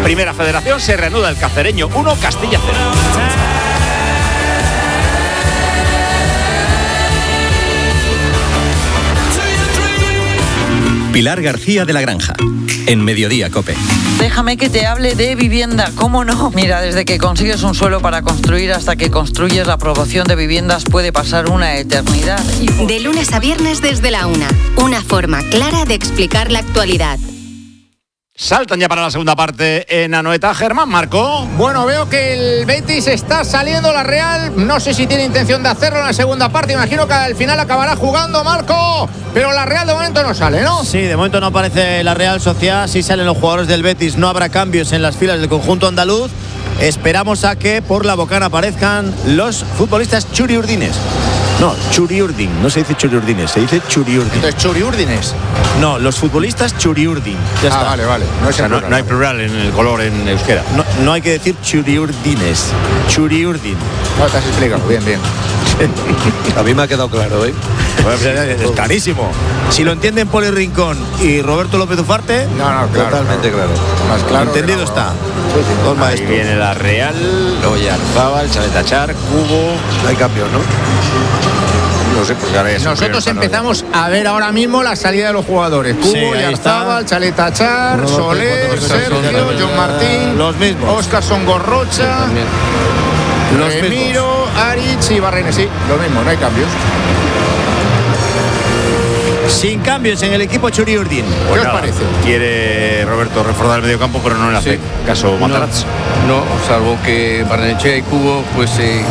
Primera Federación, se reanuda el Cacereño 1, Castilla 0. Pilar García de la Granja, en Mediodía COPE. Déjame que te hable de vivienda, ¿cómo no? Mira, desde que consigues un suelo para construir hasta que construyes la aprobación de viviendas puede pasar una eternidad. De lunes a viernes desde la 1, una forma clara de explicar la actualidad. Saltan ya para la segunda parte en Anoeta. Germán Marco. Bueno, veo que el Betis está saliendo, la Real no sé si tiene intención de hacerlo en la segunda parte, imagino que al final acabará jugando Marco, pero la Real de momento no sale, ¿no? Sí, de momento no aparece la Real Sociedad, sí salen los jugadores del Betis, no habrá cambios en las filas del conjunto andaluz. Esperamos a que por la bocana aparezcan los futbolistas churiurdines. No, Churiurdin, no se dice Churiurdines, se dice Churiurdin. Entonces, Churiurdines. No, los futbolistas Churiurdin. Ya está. Vale. No, o sea, no hay plural en el color en euskera. No hay que decir Churiurdines, Churiurdin. No, te has explicado, bien. A mí me ha quedado claro, ¿eh? Es clarísimo. Si lo entienden Poli Rincón y Roberto López Ufarte, no, claro, totalmente claro. Más claro. Entendido está. Ahí viene la Real, Oyarzábal, Chaletachar, Cubo. No hay cambio, ¿no? No sé, pues ahora ya nosotros empezamos a ver ahora mismo la salida de los jugadores. Cubo, Oyarzábal, Chaletachar, Soler, Sergio, John Martín, los mismos. Óscar Songorrocha, Remiro, Aritz y Barrenes. Sí, lo mismo, no hay cambios. Sin cambios en el equipo Churiurdin. ¿Qué os parece? Quiere Roberto reforzar el mediocampo, pero no le hace caso Matarazzo. No, salvo que Barrenechea y Cubo pues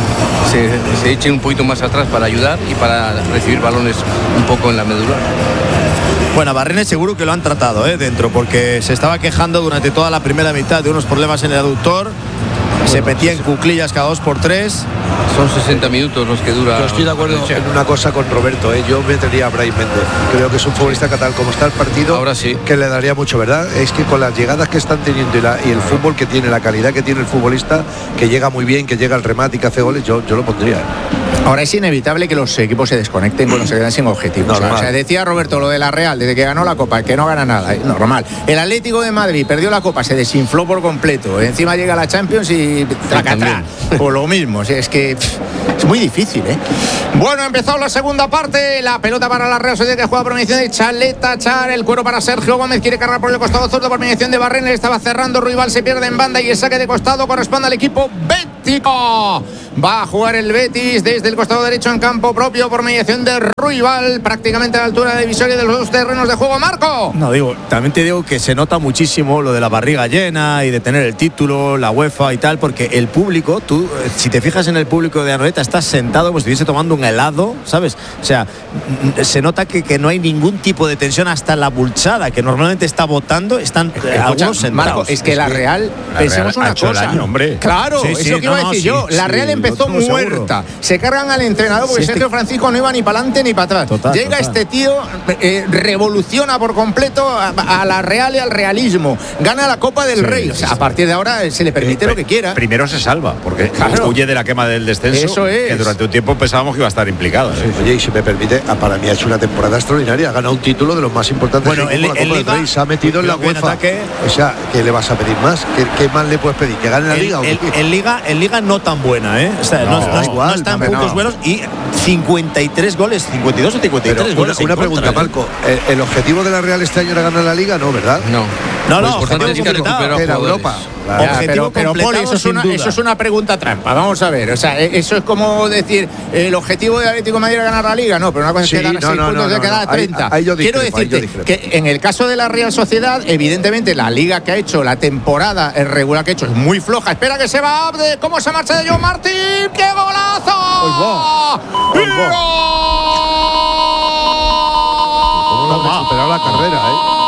se echen un poquito más atrás para ayudar y para recibir balones un poco en la medular. Bueno, a Barrenes seguro que lo han tratado dentro, porque se estaba quejando durante toda la primera mitad de unos problemas en el aductor. Se metía en cuclillas cada 2x3. Son 60 minutos los que dura. Yo estoy de acuerdo en una cosa con Roberto, yo metería a Brahim Méndez. Creo que es un futbolista que tal como está el partido, ahora sí, que le daría mucho, ¿verdad? Es que con las llegadas que están teniendo y el fútbol que tiene, la calidad que tiene el futbolista, que llega muy bien, que llega al remate y que hace goles, yo lo pondría. Ahora es inevitable que los equipos se desconecten cuando se quedan sin objetivos. O sea, decía Roberto lo de la Real, desde que ganó la Copa, que no gana nada, normal. El Atlético de Madrid perdió la Copa, se desinfló por completo. Encima llega la Champions y tracatrá. Por lo mismo, es que es muy difícil, Bueno, ha empezado la segunda parte, la pelota para la Real Sociedad que juega por mediación de Chaletachar, el cuero para Sergio Gómez, quiere cargar por el costado zurdo por mediación de Barrenes, estaba cerrando, Ruibal se pierde en banda y el saque de costado corresponde al equipo bético. Va a jugar el Betis desde el costado derecho en campo propio por mediación de Ruibal, prácticamente a la altura de divisoria de los dos terrenos de juego. Marco. No, también te digo que se nota muchísimo lo de la barriga llena y de tener el título, la UEFA y tal, porque el público, tú, si te fijas en el público de Anoeta, estás sentado como si estuviese tomando un helado, ¿sabes? O sea, se nota que no hay ningún tipo de tensión, hasta la bulchada, que normalmente está votando, están algunos sentados. Marco, es que la Real, pensemos una cosa. Hombre. Claro, sí, eso que iba a decir yo. La Real empezó muerta. Se cargan al entrenador porque Sergio Francisco no iba ni para adelante ni para atrás. Llega este tío, revoluciona por completo a la Real y al realismo. Gana la Copa del Rey. O sea, a partir de ahora se le permite lo que quiera. Primero se salva, porque huye de la quema del descenso. Eso es. Que durante un tiempo pensábamos que iba a estar implicado. Oye, y si me permite, para mí ha hecho una temporada extraordinaria. Ha ganado un título de los más importantes. Bueno, la Copa del Rey. Se ha metido en la UEFA. O sea, ¿qué le vas a pedir más? ¿Qué más le puedes pedir? ¿Que gane la Liga? En Liga no tan buena, O sea, no está en puntos buenos y 53 goles, 52 o 53 goles. Una pregunta, Marco. ¿El objetivo de la Real este año era ganar la Liga? No, ¿verdad? No, importante es que recupera era Europa. Pero Poli, eso es una pregunta trampa. Vamos a ver, o sea, eso es como decir el objetivo de Atlético de Madrid era ganar la Liga, no, pero una cosa es que ganar 6 puntos de quedar a 30. Quiero decirte que en el caso de la Real Sociedad, evidentemente la Liga que ha hecho, la temporada regular que ha hecho es muy floja. Espera que se va Abde, cómo se marcha de John Martín, ¡qué golazo! ¿Cómo lo ha superado la carrera,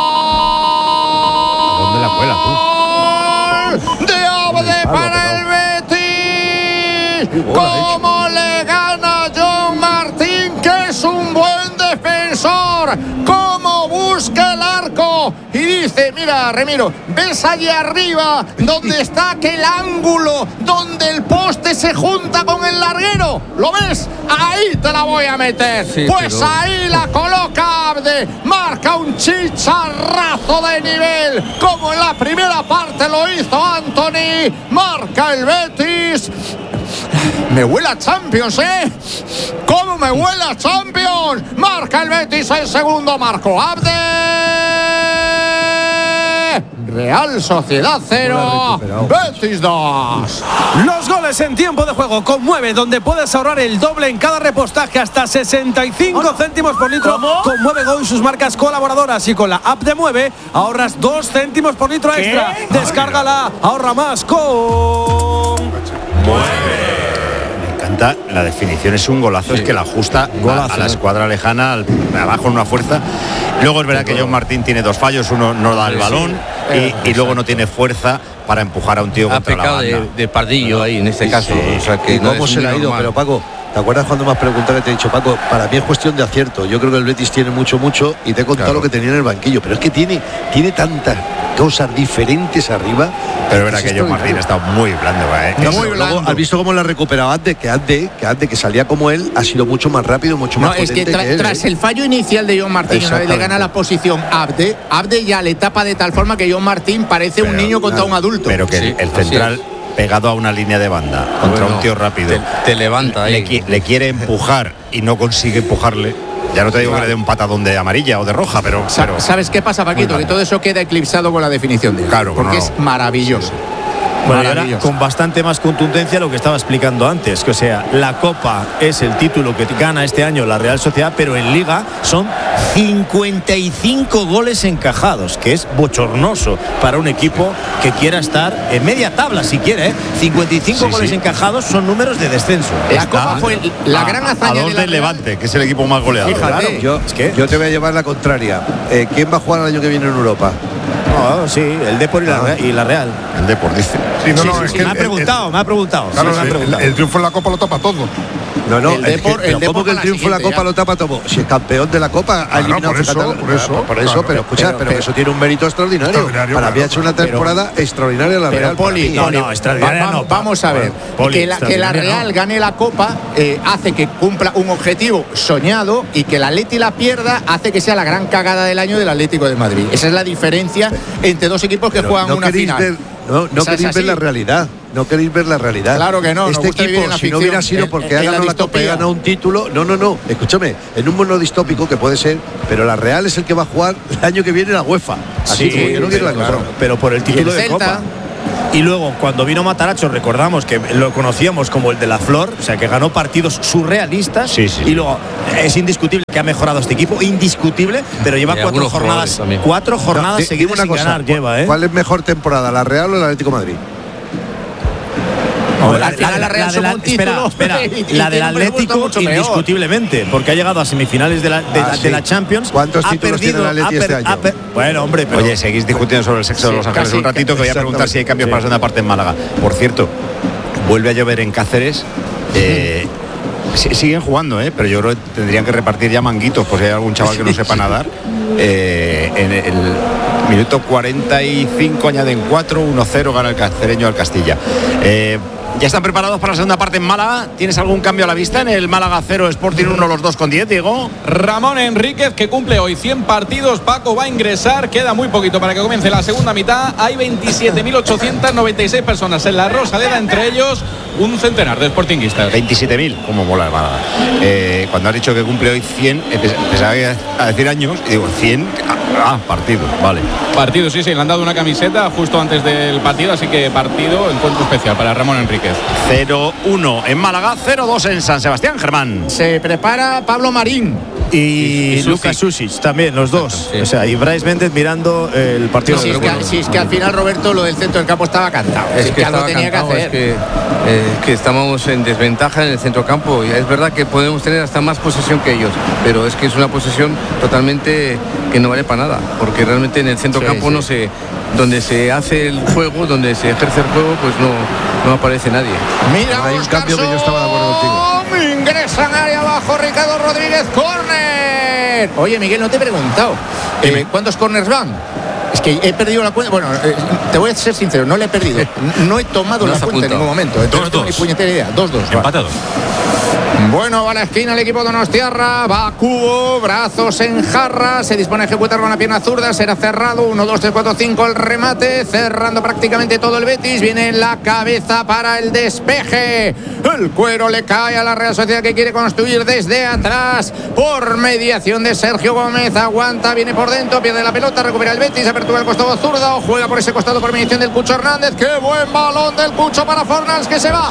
¿A dónde la cuela tú? De Abde para el Betis. ¿Cómo le gana John Martín, que es un buen defensor? ¿Cómo busca el arco? Y dice, mira, Remiro, ¿ves allí arriba donde está aquel ángulo donde el poste se junta con el larguero? ¿Lo ves? Ahí te la voy a meter. Sí, pues pero... ahí la coloca Abde, marca un chicharrazo de nivel, como en la primera parte lo hizo Anthony, marca el Betis. Me huele a Champions, ¿eh? ¿Cómo me huele a Champions? Marca el Betis el segundo, marco Abde. Real Sociedad 0, Betis 2. Los goles en tiempo de juego con Mueve, donde puedes ahorrar el doble en cada repostaje, hasta 65 céntimos por litro. ¿Cómo? Con Mueve Go y sus marcas colaboradoras, y con la app de Mueve ahorras 2 céntimos por litro extra. Descárgala, ahorra más con Mueve. La definición es un golazo, es que la ajusta a la escuadra lejana, abajo en una fuerza. Luego es verdad que John Martín tiene 2 fallos, uno no da el balón y luego no tiene fuerza para empujar a un tío contra la banda. de Pardillo ahí en este caso. O sea, que no, cómo se le ha ido, pero Paco, ¿te acuerdas cuando me has preguntado que te he dicho, Paco, para mí es cuestión de acierto? Yo creo que el Betis tiene mucho y te he contado lo que tenía en el banquillo, pero es que tiene tantas cosas diferentes arriba. Pero verá que John Martín está muy blando, muy blando. Luego, ¿has visto cómo la ha recuperado Abde? Que Abde, que salía como él, ha sido mucho más rápido, mucho más potente. Es que tras el fallo inicial de John Martín, una vez le gana la posición Abde ya le tapa de tal forma que John Martín parece un niño contra un adulto. Pero que el central pegado a una línea de banda contra un tío rápido te levanta ahí. Le quiere empujar y no consigue empujarle. Ya no te digo que le dé un patadón de amarilla o de roja, pero ¿sabes qué pasa, Paquito? Que todo eso queda eclipsado con la definición de él. Claro, porque es maravilloso. Bueno, y ahora con bastante más contundencia lo que estaba explicando antes, que o sea, la Copa es el título que gana este año la Real Sociedad, pero en Liga son 55 goles encajados, que es bochornoso para un equipo que quiera estar en media tabla, si quiere, 55 goles encajados son números de descenso. La Copa fue la gran hazaña a 2 del Levante, que es el equipo más goleado. Fíjate, yo te voy a llevar la contraria. ¿Quién va a jugar el año que viene en Europa? No, sí, el Depor y la Real. El Depor dice. Es que me ha preguntado. Claro, el triunfo en la Copa lo tapa todo. No, el Depor, ¿cómo que el triunfo en la Copa lo tapa todo? Si el campeón de la Copa ha eliminado por eso, pero escucha, pero eso tiene un mérito extraordinario. Para mí ha hecho una temporada extraordinaria la Real. Poli, no, extraordinaria no. Vamos a ver, que la Real gane la Copa hace que cumpla un objetivo soñado, y que el Atleti la pierda hace que sea la gran cagada del año del Atlético de Madrid. Esa es la diferencia entre dos equipos que juegan una final. No queréis ver la realidad. No queréis ver la realidad. Claro que no. Este equipo, si no hubiera sido porque ha ganado la Copa y ha ganado un título. No. Escúchame, en un mundo distópico que puede ser, pero la Real es el que va a jugar el año que viene la UEFA. Así que yo no quiero la cosa. Pero por el título de Copa. Y luego, cuando vino Matarazzo, recordamos que lo conocíamos como el de la Flor, o sea, que ganó partidos surrealistas. Y luego es indiscutible que ha mejorado este equipo, indiscutible, pero lleva 4 jornadas. 4 jornadas seguidas sin ganar. ¿Cuál es mejor temporada, la Real o el Atlético de Madrid? Al final la Real sumó un título. Espera, la del Atlético indiscutiblemente, porque ha llegado a semifinales de la Champions. ¿Cuántos títulos tiene el Atlético este año? Bueno, hombre, pero... Oye, seguís discutiendo sobre el sexo de los Ángeles un ratito, que voy a preguntar si hay cambios para la segunda parte en Málaga. Por cierto, vuelve a llover en Cáceres. Siguen jugando, pero yo creo que tendrían que repartir ya manguitos, por si hay algún chaval que no sepa nadar. En el minuto 45 añaden 4, 1-0, gana el cacereño al Castilla. ¿Ya están preparados para la segunda parte en Málaga? ¿Tienes algún cambio a la vista en el Málaga 0, Sporting 1, los dos con 10, Diego? Ramón Enríquez, que cumple hoy 100 partidos. Paco va a ingresar, queda muy poquito para que comience la segunda mitad. Hay 27.896 personas en la Rosaleda, entre ellos un centenar de sportinguistas. 27.000, como mola el Málaga. Cuando has dicho que cumple hoy 100, pensaba que a decir años, y digo, 100, partido, vale. Partido, sí, le han dado una camiseta justo antes del partido, así que partido, encuentro especial para Ramón Enríquez. 0-1 en Málaga, 0-2 en San Sebastián, Germán. Se prepara Pablo Marín y Lucas Susic también, los dos. O sea, y Brais Méndez mirando el partido. Si es que al final, Roberto, lo del centro del campo estaba cantado. Es que lo tenía que hacer. Que estamos en desventaja en el centrocampo. Y es verdad que podemos tener hasta más posesión que ellos, pero es que es una posesión totalmente que no vale para nada, porque realmente en el centrocampo no se, donde se hace el juego, donde se ejerce el juego, pues no aparece nadie. Mira, hay un cambio que yo estaba de acuerdo contigo. Ingresan área abajo Ricardo Rodríguez, córner. Oye, Miguel, no te he preguntado ¿cuántos córners van? Es que he perdido la cuenta. Bueno, te voy a ser sincero, no le he perdido. No he tomado la cuenta en ningún momento. Entonces no tengo ni puñetera idea. 2-2. Empatados. Bueno, va a la esquina el equipo de Donostiarra, va a Cubo, brazos en jarra, se dispone a ejecutar con la pierna zurda, será cerrado, 1, 2, 3, 4, 5 el remate, cerrando prácticamente todo el Betis, viene en la cabeza para el despeje, el cuero le cae a la Real Sociedad que quiere construir desde atrás, por mediación de Sergio Gómez, aguanta, viene por dentro, pierde la pelota, recupera el Betis, apertura el costado zurdo, juega por ese costado por mediación del Cucho Hernández, qué buen balón del Cucho para Fornals, que se va,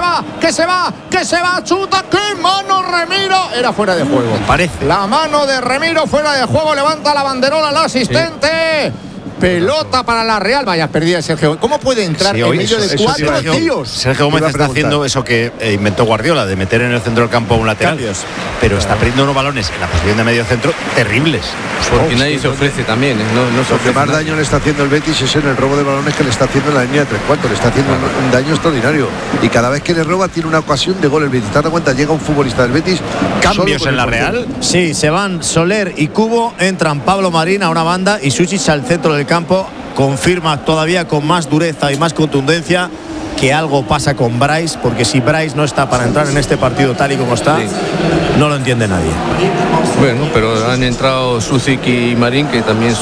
chuta, qué mano Remiro, era fuera de juego. Parece. La mano de Remiro fuera de juego, levanta la banderola al asistente. Sí. Pelota para la Real, vaya perdida de Sergio. ¿Cómo puede entrar en medio de 4 tíos? Sergio Gómez está haciendo eso que inventó Guardiola, de meter en el centro del campo un lateral. Pero está perdiendo unos balones en la posición de medio centro terribles. Porque nadie se ofrece también. No se ofrece. Lo que más daño le está haciendo el Betis es en el robo de balones que le está haciendo en la línea de 3/4. Le está haciendo un daño extraordinario. Y cada vez que le roba tiene una ocasión de gol el Betis. ¿Te das cuenta? Llega un futbolista del Betis. ¿Cambios en la Real? Sí, se van Soler y Cubo, entran Pablo Marín a una banda y Sušić al centro del campo. Confirma todavía con más dureza y más contundencia que algo pasa con Brais, porque si Brais no está para entrar en este partido tal y como está, no lo entiende nadie. Bueno, pero han entrado Sušić y Marín, que también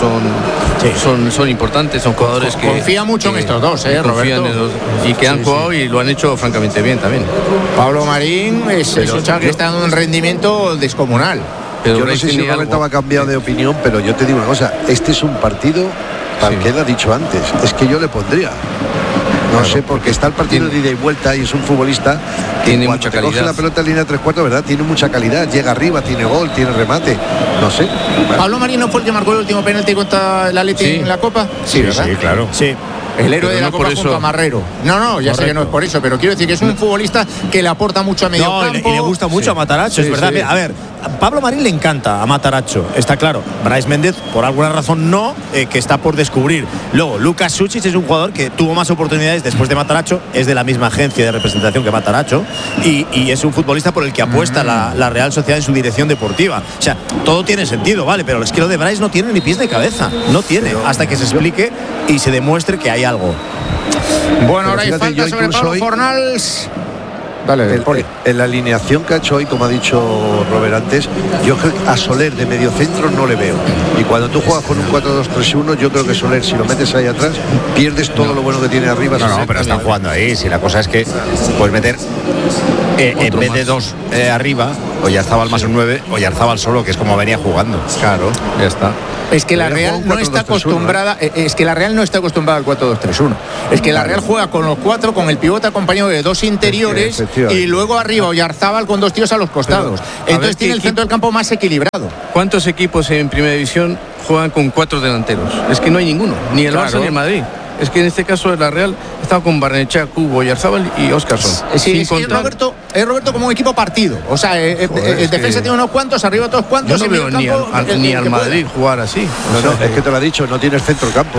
son importantes, son jugadores que confía mucho en estos dos, Roberto, y que han jugado y lo han hecho francamente bien también. Pablo Marín es un chaval que está dando un rendimiento descomunal. Pero yo no sé si Roberto va a cambiar de opinión, pero yo te digo una cosa, este es un partido para que él ha dicho antes, es que yo le pondría. No sé, porque está el partido de ida y vuelta y es un futbolista que tiene mucha calidad. Coge la pelota en línea 3/4, ¿verdad? Tiene mucha calidad, llega arriba, tiene gol, tiene remate. No sé. ¿Pablo Marín no fue el que marcó el último penalti contra el Atleti en la Copa? Sí, ¿verdad? Sí, claro. Sí. El héroe de la Copa junto a Marrero. No, ya sé que no es por eso, pero quiero decir que es un futbolista que le aporta mucho a medio campo. Y le gusta mucho a Matarazzo, es verdad. A ver, Pablo Marín le encanta a Matarazzo, está claro. Brais Méndez, por alguna razón no, que está por descubrir. Luego, Lucas Sušić es un jugador que tuvo más oportunidades después de Matarazzo, es de la misma agencia de representación que Matarazzo, y es un futbolista por el que apuesta la Real Sociedad en su dirección deportiva. O sea, todo tiene sentido, vale, pero es que lo de Brais no tiene ni pies de cabeza, no tiene, hasta que se explique y se demuestre que hay algo. Bueno, ahora hay falta sobre Pablo Fornals. Dale, en la alineación que ha hecho hoy, como ha dicho Robert antes, yo creo que a Soler de medio centro no le veo. Y cuando tú juegas con un 4-2-3-1, yo creo que Soler, si lo metes ahí atrás, pierdes todo lo bueno que tiene arriba. No, pero están jugando ahí. Si la cosa es que puedes meter en vez de dos arriba, Oyarzábal más un 9, Oyarzábal solo, que es como venía jugando. Claro, ya está. Es que la Real no está acostumbrada, es que la Real no está acostumbrada al 4-2-3-1. Es que la Real juega con los 4, con el pivote acompañado de 2 interiores y luego arriba Oyarzábal con 2 tíos a los costados. Entonces tiene el centro del campo más equilibrado. ¿Cuántos equipos en Primera División juegan con 4 delanteros? Es que no hay ninguno, ni el Barça ni el Madrid. Es que en este caso la Real estaba con Barrenechea, Cubo, Oyarzábal y Óscarson. Sí, es Roberto como un equipo partido. O sea, defensa tiene unos cuantos, arriba otros cuantos. Yo no veo ni al Madrid jugar así. No, es que te lo ha dicho, no tienes centro campo.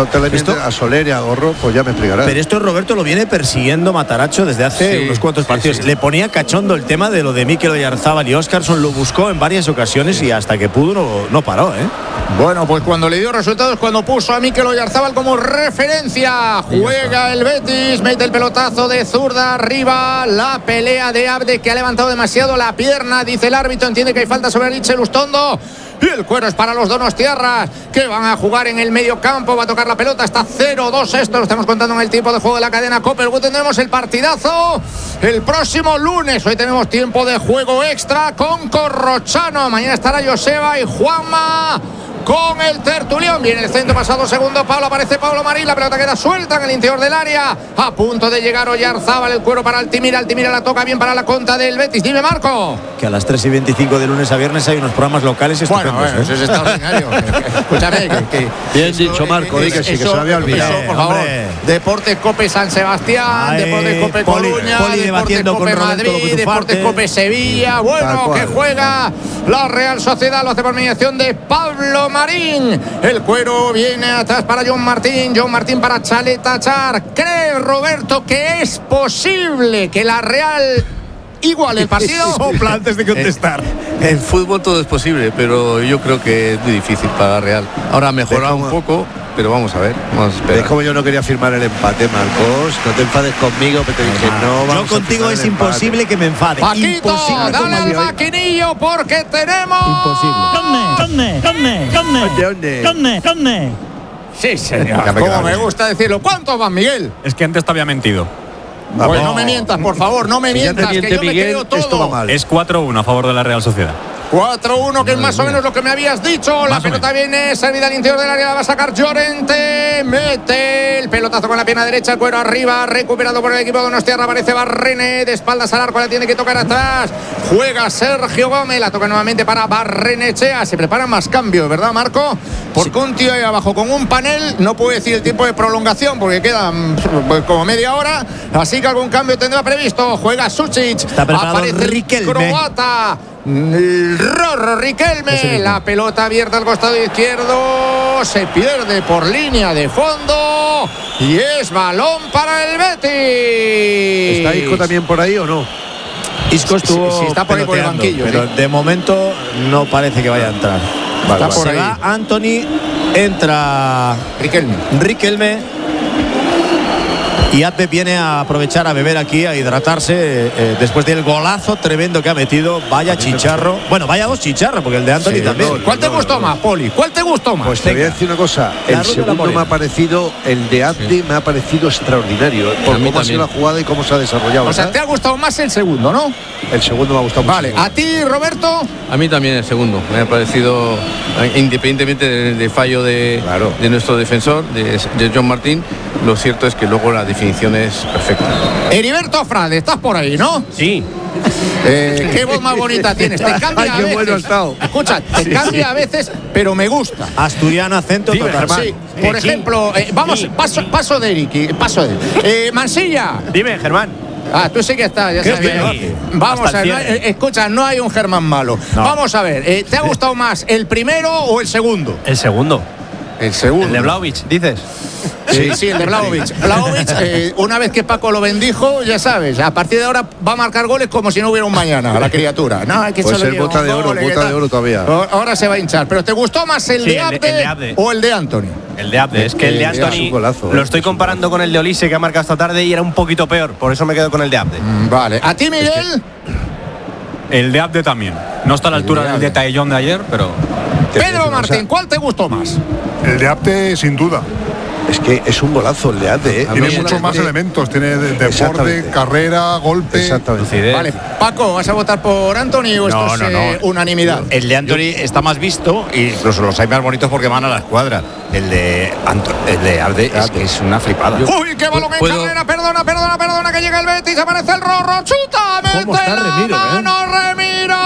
A Soler y a Gorro, pues ya me explicarás. Pero esto Roberto lo viene persiguiendo Matarazzo desde hace unos cuantos partidos. Le ponía cachondo el tema de lo de Mikel Oyarzábal y Óscarson, lo buscó en varias ocasiones y hasta que pudo no paró, ¿eh? Bueno, pues cuando le dio resultados, cuando puso a Mikel Oyarzábal como referencia, juega el Betis, mete el pelotazo de zurda arriba, la pelea de Abde, que ha levantado demasiado la pierna, dice el árbitro, entiende que hay falta sobre Richel Ustondo. Y el cuero es para los donostiarras, que van a jugar en el medio campo. Va a tocar la pelota, está 0-2 esto. Lo estamos contando en el tiempo de juego de la cadena Cope. Luego tendremos el partidazo el próximo lunes. Hoy tenemos tiempo de juego extra con Corrochano. Mañana estará Joseba y Juanma con el tertulión. Viene el centro, pasado segundo Pablo, aparece Pablo Marín, la pelota queda suelta en el interior del área, a punto de llegar Oyarzábal, el cuero para Altimira la toca bien para la contra del Betis. Dime, Marco. Que a las 3:25 de lunes a viernes hay unos programas locales estupendos. Bueno, eso es extraordinario. Escúchame, bien dicho, Marco, que sí, que se lo había olvidado. Eso, por favor. Deportes Cope San Sebastián, Deportes Cope Coruña, Deportes Cope Madrid, Deportes Cope Sevilla. Bueno, que juega la Real Sociedad, lo hace por mediación de Pablo Marín. El cuero viene atrás para John Martín para Chaleta Char. ¿Cree, Roberto, que es posible que la Real iguale el partido? Sopla antes de contestar. En fútbol todo es posible, pero yo creo que es muy difícil para la Real. Ahora ha mejorado un poco, pero vamos a ver. Vamos a esperar. Es como yo no quería firmar el empate, Marcos. No te enfades conmigo, pero te dije no. Yo contigo es imposible que me enfade. Paquito, Imposible. dale al maquinillo porque tenemos. ¿Dónde? Sí, señor. Como me gusta decirlo. ¿Cuántos van, Miguel? Es que antes te había mentido. Pues no me mientas, por favor, no me Si ya te mientas, que miente yo me Miguel, creo todo. esto va mal. Es 4-1 a favor de la Real Sociedad. 4-1, que es más o menos lo que me habías dicho. La pelota viene servida al interior del área, la va a sacar Llorente. Mete el pelotazo con la pierna derecha, el cuero arriba, recuperado por el equipo de Donostiarra. Aparece Barrene, de espaldas al arco, la tiene que tocar atrás. Juega Sergio Gómez, la toca nuevamente para Barrenechea. Se preparan más cambios, ¿verdad, Marco? Porque un tío ahí abajo con un panel no puede decir el tiempo de prolongación porque quedan como media hora. Así que algún cambio tendrá previsto. Juega Sucic. Está preparado Aparece Riquelme. croata. Rorro Riquelme, la pelota abierta al costado izquierdo, se pierde por línea de fondo y es balón para el Betis. ¿Está Isco también por ahí o no? Isco estuvo sí, está por ahí por el banquillo, pero de momento no parece que vaya a entrar. Está por Se ahí. va Anthony, entra Riquelme. Y Adbe viene a aprovechar a beber aquí, a hidratarse después del golazo tremendo que ha metido. Vaya chicharro. Bueno, vaya dos chicharros, porque el de Anthony también. ¿Cuál te gustó más, Poli? ¿Cuál te gustó más? Pues te voy a decir una cosa. El segundo me ha parecido, el de Adbe me ha parecido extraordinario. Por cómo ha sido la jugada y cómo se ha desarrollado. O sea, te ha gustado más el segundo, ¿no? El segundo me ha gustado mucho. Vale, ¿a ti, Roberto? A mí también el segundo. Me ha parecido, independientemente del fallo de nuestro defensor, de John Martín, lo cierto es que luego la definición es perfecta. Heriberto Frade, estás por ahí, ¿no? Sí. Qué voz más bonita tienes. Te cambia a qué bueno ha veces. estado. Escucha, te cambia a veces, pero me gusta. Asturiano, acento total. Sí, por ejemplo, vamos, paso de Eric, Mansilla. Dime, Germán. Ah, tú sí que estás, ya sabes. Vamos a ver, escucha, no hay un Germán malo. No. Vamos a ver, ¿te ha gustado más el primero o el segundo? El segundo. El segundo. El de Vlahovic, dices. Sí, el de Vlahovic. Vlahovic, una vez que Paco lo bendijo, ya sabes, a partir de ahora va a marcar goles como si no hubiera un mañana, la criatura. No, hay que puede ser bota de oro todavía. Ahora se va a hinchar. ¿Pero te gustó más el de Abde o el de Anthony? El de Abde. Es que el de Anthony lo estoy comparando con el de Olise, que ha marcado esta tarde y era un poquito peor. Por eso me quedo con el de Abde. Vale. ¿A ti, Miguel? El de Abde también. No está a la altura del de Taellón de ayer, pero... Pedro Martín, ¿cuál te gustó más? El de Abde, sin duda. Es que es un golazo el de Abde. Tiene muchos más elementos. Tiene desborde, carrera, golpe. Exactamente. Vale. Paco, ¿vas a votar por Anthony o esto es unanimidad? El de Anthony está más visto y incluso los hay más bonitos porque van a la escuadra. El de Abde es que es una flipada. Uy, qué balón en carrera. Perdona, que llega el Betis. Aparece el Rorro. ¡Chuta! ¡Mete la mano, Remiro!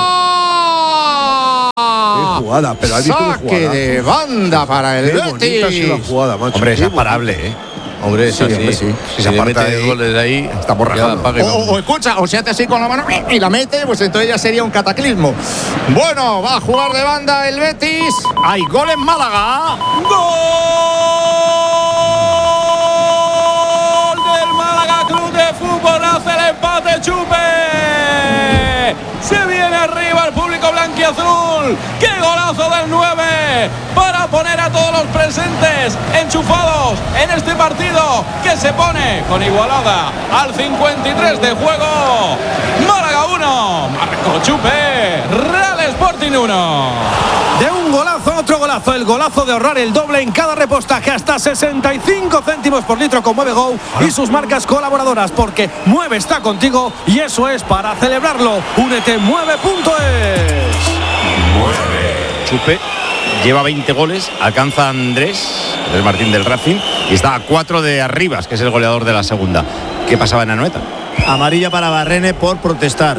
Qué jugada, pero has visto la Saque jugada. de banda para el Qué bonita ha sido la Betis. jugada, macho. Hombre, es Qué imparable, ¿eh? Hombre, Sí, hombre, sí. Si se mete goles de ahí, está borrajando. O escucha, o se hace así con la mano y la mete, pues entonces ya sería un cataclismo. Bueno, va a jugar de banda el Betis. Hay gol en Málaga. ¡Gol del Málaga Club de Fútbol! Hace el empate Chupe. Se viene arriba el público blanquiazul. ¡Qué golazo del 9! Para poner a todos los presentes enchufados en este partido que se pone con igualada al 53 de juego. Málaga 1, Marco Chupe, Real Sporting 1. De un golazo, otro golazo. El golazo de ahorrar el doble en cada repostaje hasta 65 céntimos por litro con Mueve Go y sus marcas colaboradoras, porque Mueve está contigo y eso es para celebrarlo. Únete Mueve.es. Chupe lleva 20 goles, alcanza a Andrés Martín del Racing y está a 4 de Arribas, que es el goleador de la segunda. ¿Qué pasaba en Anoeta? Amarilla para Barrene por protestar.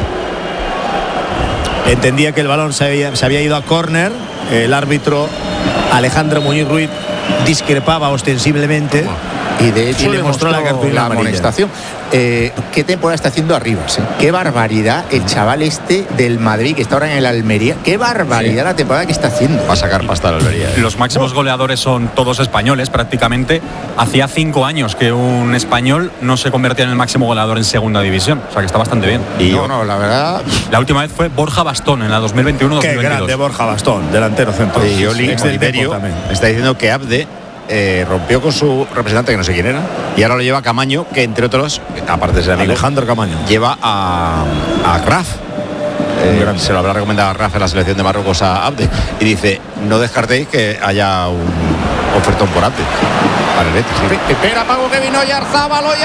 Entendía que el balón se había ido a córner. El árbitro Alejandro Muñiz Ruiz discrepaba ostensiblemente y de hecho le mostró la cartulina amarilla. amonestación. qué temporada está haciendo Arribas, ¿eh? Qué barbaridad el chaval este del Madrid, que está ahora en el Almería. Qué barbaridad la temporada que está haciendo. Va a sacar pasta la Almería. Los máximos goleadores son todos españoles prácticamente. Hacía 5 años que un español no se convertía en el máximo goleador en segunda división. O sea que está bastante bien. Y no, la verdad. La última vez fue Borja Bastón en la 2021-2022. Qué grande Borja Bastón, delantero centro. Y Oli Oliverio está diciendo que Abde rompió con su representante, que no sé quién era, y ahora lo lleva a Camaño, que entre otros, aparte de ser amigo, Alejandro Camaño, lleva a Graf. Se lo habrá recomendado a Graf en la selección de Marruecos a Abde, y dice: no descartéis que haya un ofertón por Abde. Espera, Paco, que vino Oyarzábal. ¡Qué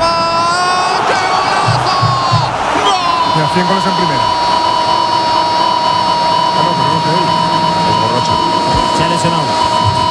golazo! ¡Gol! Y a 100 goles en primera. Se ha lesionado.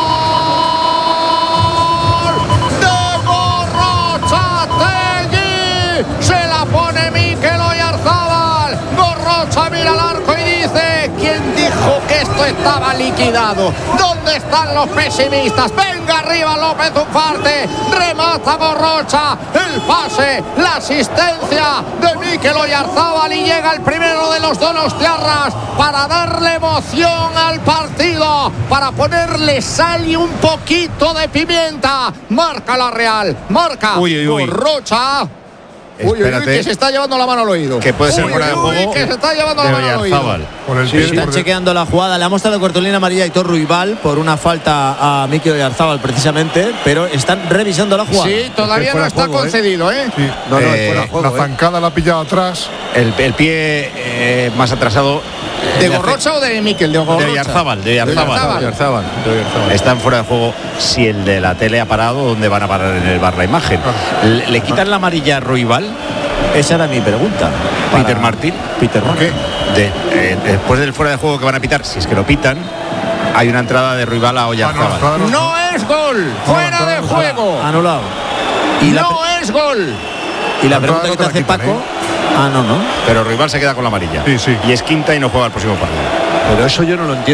Se la pone Mikel Oyarzábal. Gorrocha mira al arco y dice: ¿quién dijo que esto estaba liquidado? ¿Dónde están los pesimistas? Venga arriba López Ufarte. Remata Gorrocha. El pase, la asistencia de Mikel Oyarzábal, y llega el primero de los donostiarras para darle emoción al partido, para ponerle sal y un poquito de pimienta. Marca la Real. Marca Gorrocha. Espérate, que se está llevando la mano al oído. Que puede ser fuera de juego. Que se está llevando la mano al oído. Están chequeando la jugada. Le ha mostrado cartulina amarilla a Aitor Ruibal por una falta a Mikel Oyarzábal precisamente, pero están revisando la jugada. Sí, todavía no está concedido, ¿eh? Sí. La zancada la ha pillado atrás. El pie más atrasado. ¿De Gorrocha o de Mikel? De Oyarzábal. Están fuera de juego. Si el de la tele ha parado, ¿dónde van a parar en el bar la imagen? ¿Le quitan la amarilla a Ruibal? Esa era mi pregunta. Peter Martín. Después del fuera de juego que van a pitar, si es que lo pitan, hay una entrada de Ruibal a Oyarzábal. No es gol. Fuera de juego. Anulado. No es gol. Y la pregunta que te hace Paco. No. Pero Ruibal se queda con la amarilla. Sí. Y es quinta y no juega el próximo partido. Pero eso yo no lo entiendo.